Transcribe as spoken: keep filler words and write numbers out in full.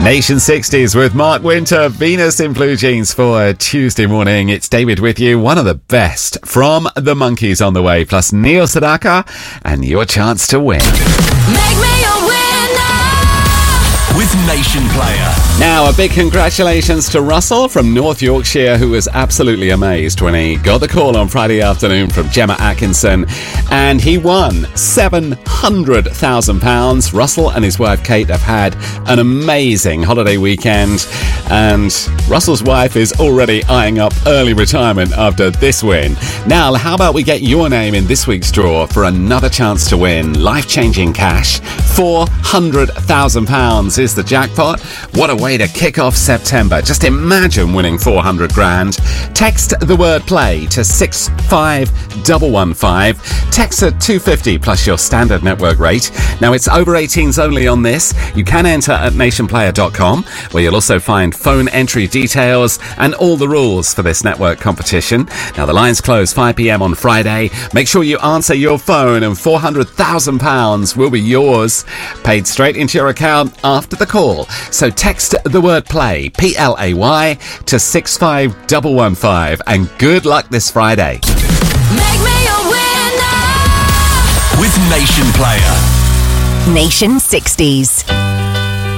Nation sixties with Mark Winter, Venus in Blue Jeans for Tuesday morning. It's David with you, one of the best from the Monkees on the way, plus Neil Sedaka and your chance to win. Make me a winner with Nation Player. Now, a big congratulations to Russell from North Yorkshire, who was absolutely amazed when he got the call on Friday afternoon from Gemma Atkinson, and he won seven hundred thousand pounds. Russell and his wife Kate have had an amazing holiday weekend, and Russell's wife is already eyeing up early retirement after this win. Now, how about we get your name in this week's draw for another chance to win life-changing cash? four hundred thousand pounds is the jackpot. What a way to kick off September. Just imagine winning four hundred grand. Text the word play to six five one one five. Text at two fifty plus your standard network rate. Now, it's over eighteens only on this. You can enter at nation player dot com, where you'll also find phone entry details and all the rules for this network competition. Now, the lines close five p.m. on Friday. Make sure you answer your phone and four hundred thousand pounds will be yours, paid straight into your account after the call. So text the word play, P L A Y, to six five one one five, and good luck this Friday. Make me a winner with Nation Player. Nation sixties.